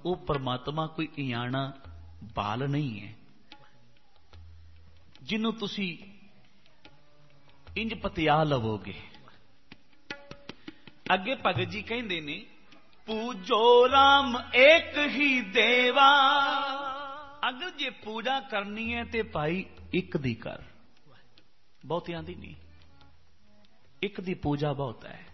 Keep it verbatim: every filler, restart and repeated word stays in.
ਉਹ ਪਰਮਾਤਮਾ ਕੋਈ ਇਆਣਾ ਬਾਲ ਨਹੀਂ ਹੈ ਜਿਹਨੂੰ ਤੁਸੀਂ ਇੰਜ ਪਤਿਆ ਲਵੋਗੇ। ਅੱਗੇ ਭਗਤ ਜੀ ਕਹਿੰਦੇ ਨੇ ਪੂਜੋ ਰਾਮ ਏਕ ਹੀ ਦੇਵਾ। ਅਗਰ ਜੇ ਪੂਜਾ ਕਰਨੀ ਹੈ ਤੇ ਭਾਈ ਇੱਕ ਦੀ ਕਰ, ਬਹੁਤਿਆਂ ਦੀ ਨਹੀਂ। ਇੱਕ ਦੀ ਪੂਜਾ ਬਹੁਤ ਹੈ।